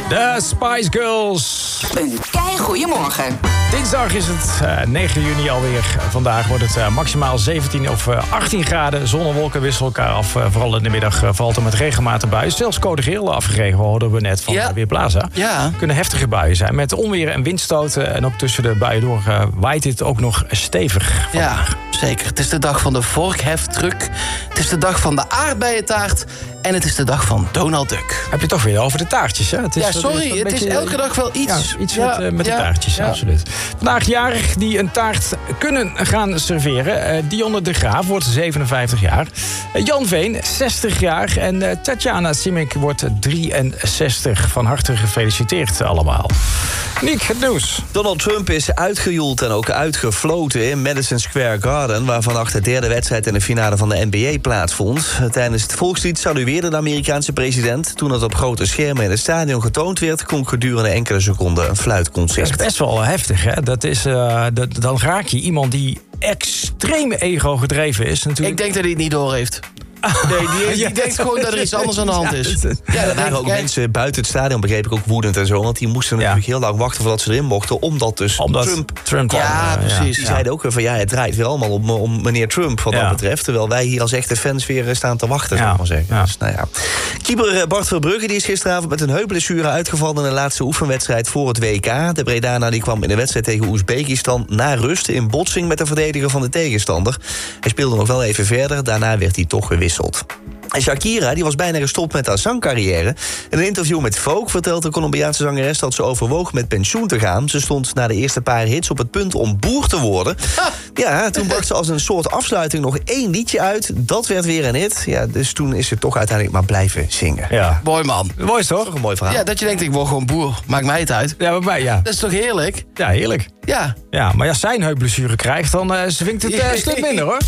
De Spice Girls. Een keigoeiemorgen. Dinsdag is het 9 juni alweer. Vandaag wordt het maximaal 17 of 18 graden. Zon en wolken wisselen elkaar af. Vooral in de middag valt er met regenmatige buien. Zelfs code geel afgegeven, hoorden we net van Weerplaza. Ja. Kunnen heftige buien zijn met onweer en windstoten. En ook tussen de buien door waait dit ook nog stevig. Ja, zeker. Het is de dag van de vorkheftruck. Het is de dag van de aardbeientaart. En het is de dag van Donald Duck. Heb je het toch weer over de taartjes, hè? Het is elke dag wel iets. Ja, iets met de taartjes, absoluut. Vandaag jarig die een taart kunnen gaan serveren. Dionne de Graaf wordt 57 jaar. Jan Veen, 60 jaar. En Tatjana Simic wordt 63. Van harte gefeliciteerd allemaal. Nick, het nieuws. Donald Trump is uitgejoeld en ook uitgefloten in Madison Square Garden, waar vannacht de derde wedstrijd in de finale van de NBA plaatsvond. Tijdens het volkslied salueerde de Amerikaanse president. Toen het op grote schermen in het stadion getoond werd, klonk gedurende enkele seconden een fluitconcert. Dat is best wel heftig, hè? Dan raak je iemand die extreem ego gedreven is. Natuurlijk. Ik denk dat hij het niet door heeft. Nee, die denkt gewoon dat er iets anders aan de hand is. Er waren ook mensen buiten het stadion, begreep ik, ook woedend en zo. Want die moesten natuurlijk heel lang wachten voordat ze erin mochten. Omdat Trump precies. Die zeiden ook van het draait weer allemaal om meneer Trump wat dat betreft. Terwijl wij hier als echte fans weer staan te wachten, zou ik maar zeggen. Ja. Dus, keeper Bart Verbrugge die is gisteravond met een heupblessure uitgevallen in de laatste oefenwedstrijd voor het WK. De Bredana die kwam in de wedstrijd tegen Oezbekistan na rust in botsing met de verdediger van de tegenstander. Hij speelde nog wel even verder, daarna werd hij toch gewisseld. En Shakira die was bijna gestopt met haar zangcarrière. In een interview met Vogue vertelt de Colombiaanse zangeres dat ze overwoog met pensioen te gaan. Ze stond na de eerste paar hits op het punt om boer te worden. Ja, toen bracht ze als een soort afsluiting nog 1 liedje uit. Dat werd weer een hit. Ja, dus toen is ze toch uiteindelijk maar blijven zingen. Ja. Mooi man. Mooi toch? Toch een mooi verhaal. Ja, dat je denkt, ik word gewoon boer. Maakt mij het uit. Ja, bij mij, ja. Dat is toch heerlijk? Ja, heerlijk. Ja. Ja, maar als zij een heupblessure krijgt, dan zwingt het een stuk minder, hoor.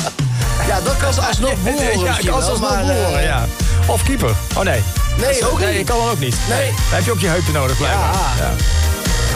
Ja, dat kan ze alsnog boeren. Ja, kan ze alsnog boeren, ja. Of keeper. Oh nee. Nee, ook niet. Nee, je kan dan ook niet. Nee. Dan heb je ook je heupen nodig, blijkbaar. Ja.